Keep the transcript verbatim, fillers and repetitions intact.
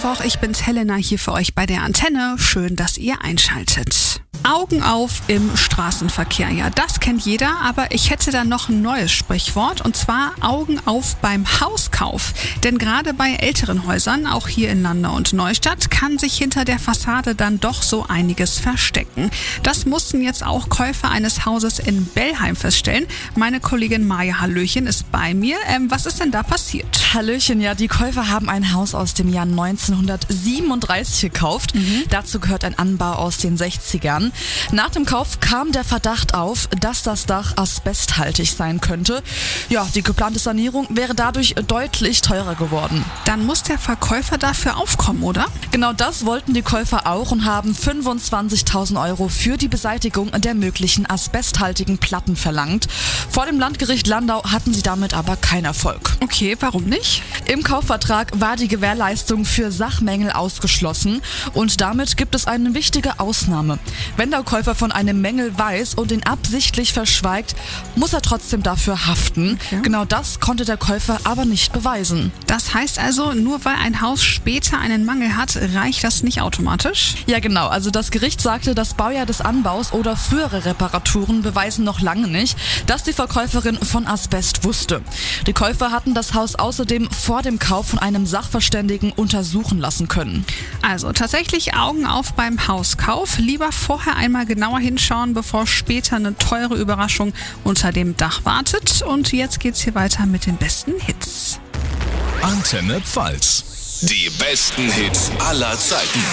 Mittwoch, ich bin's Helena hier für euch bei der Antenne. Schön, dass ihr einschaltet. Augen auf im Straßenverkehr. Ja, das kennt jeder, aber ich hätte da noch ein neues Sprichwort und zwar Augen auf beim Hauskauf. Denn gerade bei älteren Häusern, auch hier in Landau und Neustadt, kann sich hinter der Fassade dann doch so einiges verstecken. Das mussten jetzt auch Käufer eines Hauses in Bellheim feststellen. Meine Kollegin Maja Hallöchen ist bei mir. Ähm, was ist denn da passiert? Hallöchen, ja, die Käufer haben ein Haus aus dem Jahr neunzehnhundertsiebenunddreißig gekauft. Mhm. Dazu gehört ein Anbau aus den sechzigern. Nach dem Kauf kam der Verdacht auf, dass das Dach asbesthaltig sein könnte. Ja, die geplante Sanierung wäre dadurch deutlich teurer geworden. Dann muss der Verkäufer dafür aufkommen, oder? Genau das wollten die Käufer auch und haben fünfundzwanzigtausend Euro für die Beseitigung der möglichen asbesthaltigen Platten verlangt. Vor dem Landgericht Landau hatten sie damit aber keinen Erfolg. Okay, warum nicht? Im Kaufvertrag war die Gewährleistung für Sachmängel ausgeschlossen und damit gibt es eine wichtige Ausnahme. Wenn der Käufer von einem Mängel weiß und ihn absichtlich verschweigt, muss er trotzdem dafür haften. Okay. Genau das konnte der Käufer aber nicht beweisen. Das heißt also, nur weil ein Haus später einen Mangel hat, reicht das nicht automatisch? Ja genau, also das Gericht sagte, das Baujahr des Anbaus oder frühere Reparaturen beweisen noch lange nicht, dass die Verkäuferin von Asbest wusste. Die Käufer hatten das Haus außerdem vor dem Kauf von einem Sachverständigen untersuchen lassen können. Also tatsächlich Augen auf beim Hauskauf. Lieber vorher einmal genauer hinschauen, bevor später eine teure Überraschung unter dem Dach wartet. Und jetzt geht's hier weiter mit den besten Hits. Antenne Pfalz. Die besten Hits aller Zeiten.